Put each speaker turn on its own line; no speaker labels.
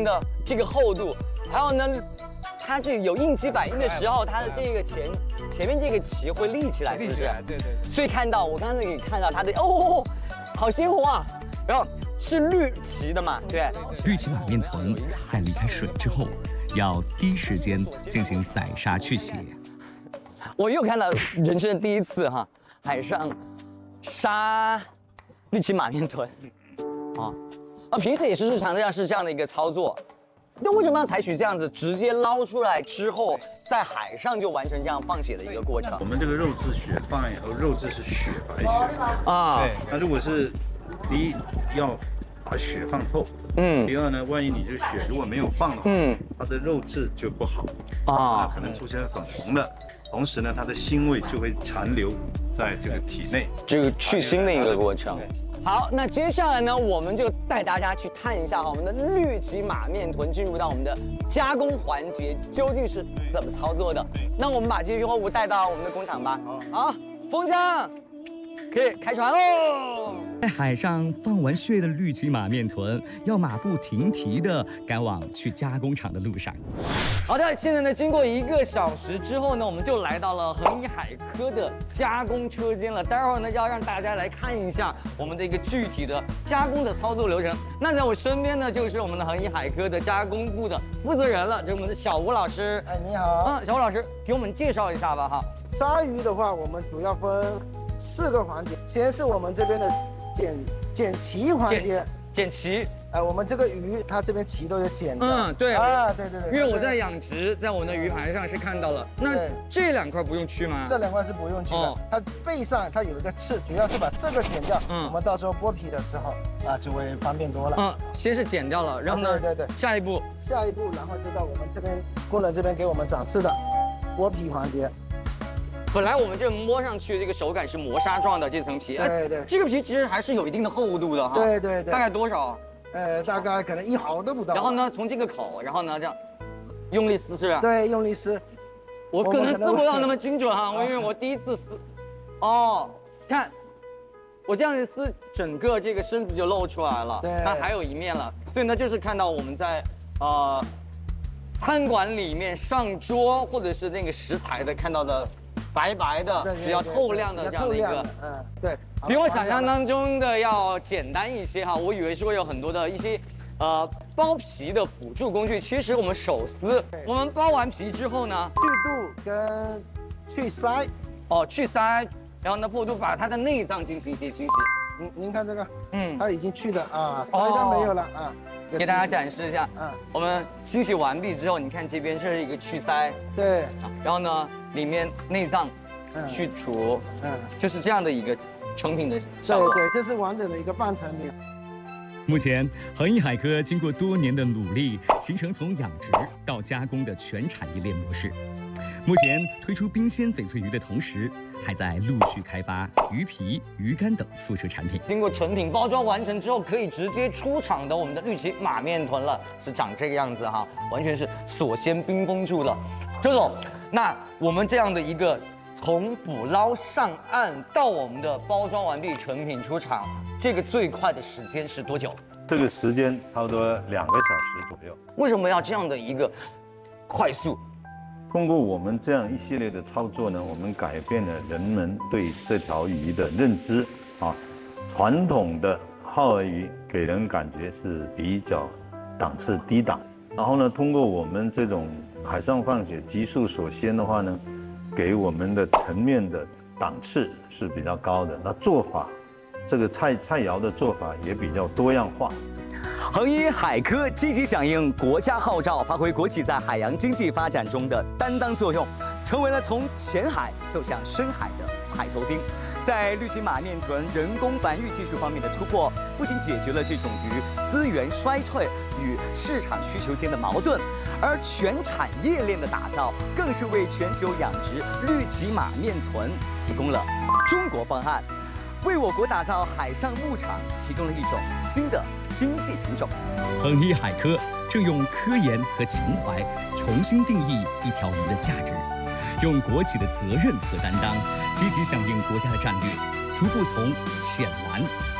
的这个厚度，还有呢，它这有应激反应的时候，它的这个前面这个鳍会立起来，是不是？
对。
所以看到我刚才可以看到它的哦，好鲜活啊！然后是绿鳍的嘛，对。
绿鳍马面豚在离开水之后，要第一时间进行宰杀去血。
我又看到人生的第一次哈，海上杀绿鳍马面豚，平时也是日常这样的一个操作。那为什么要采取这样子直接捞出来之后，在海上就完成这样放血的一个过程？
我们这个肉质血放完以后，肉质是血白血
啊。
对，那如果是第一要把血放透，第二呢，万一你这个血如果没有放的话，它的肉质就不好啊，可能出现粉红的，同时呢，它的腥味就会残留在这个体内，
这个去腥的一个过程。好，那接下来呢，我们就带大家去看一下我们的绿鳍马面豚进入到我们的加工环节究竟是怎么操作的。那我们把这批货物带到我们的工厂吧。好，风箱可以开船喽。
在海上放完血的绿鳍马面豚，要马不停蹄地赶往去加工厂的路上。
好的，现在呢，经过1个小时之后呢，我们就来到了恒一海科的加工车间了。待会儿呢，要让大家来看一下我们的一个具体的加工的操作流程。那在我身边呢，就是我们的恒一海科的加工部的负责人了，这是我们的小吴老师。
哎，你好。
小吴老师，给我们介绍一下吧哈。
鲨鱼的话，我们主要分4个环节，先是我们这边的剪鳍环节。
剪鳍，
我们这个鱼它这边鳍都有剪的。
对
啊，对。
因为我在养殖，在我们的鱼盘上是看到了。那这2块不用去吗？
这2块是不用去的。它背上它有一个刺，主要是把这个剪掉。我们到时候剥皮的时候就会方便多了。
先是剪掉了，然后呢？
对。
下一步，
然后就到我们这边工人这边给我们展示的剥皮环节。
本来我们这摸上去这个手感是磨砂状的这层皮，
对，
这个皮其实还是有一定的厚度的哈。
对。
大概多少？
大概可能1毫都不到。
然后呢，从这个口，然后呢这样用力撕是吧？
对，用力撕。
我可能撕不到那么精准哈，因为我第一次撕。看，我这样子撕，整个这个身子就露出来了。
对，
它还有一面了，所以呢，就是看到我们在餐馆里面上桌或者是那个食材的看到的。白白的，比较透亮的这样的一个，
对，
比我想象当中的要简单一些哈。我以为是会有很多的一些，剥皮的辅助工具。其实我们手撕，我们剥完皮之后呢，
去肚跟去鳃，
去鳃，然后呢破肚，把它的内脏进行一些清洗。
您看这个，它已经去的鳃都没有了啊。
给大家展示一下，我们清洗完毕之后，你看这边这是一个去鳃，
对，
然后呢。里面内脏去除，就是这样的一个成品的效果。
对，这是完整的一个半成品。
目前，恒一海科经过多年的努力，形成从养殖到加工的全产业链模式。目前推出冰鲜翡翠鱼的同时，还在陆续开发鱼皮、鱼干等附属产品。
经过成品包装完成之后，可以直接出厂的我们的绿鳍马面豚了，是长这个样子哈，完全是锁先冰封住了。周总，那我们这样的一个从捕捞上岸到我们的包装完毕成品出厂，这个最快的时间是多久？
这个时间差不多2个小时左右。
为什么要这样的一个快速？
通过我们这样一系列的操作呢，我们改变了人们对这条鱼的认知啊。传统的耗饵鱼给人感觉是比较档次低档，然后呢，通过我们这种海上放血级数所先的话呢，给我们的层面的档次是比较高的。那做法，这个菜肴的做法也比较多样化。
恒一海科积极响应国家号召，发挥国企在海洋经济发展中的担当作用，成为了从浅海走向深海的海头兵。在绿鳍马面豚人工繁育技术方面的突破，不仅解决了这种鱼资源衰退与市场需求间的矛盾，而全产业链的打造，更是为全球养殖绿鳍马面豚提供了中国方案，为我国打造海上牧场提供了一种新的经济品种。恒一海科正用科研和情怀重新定义一条鱼的价值，用国企的责任和担当，积极响应国家的战略，逐步从浅玩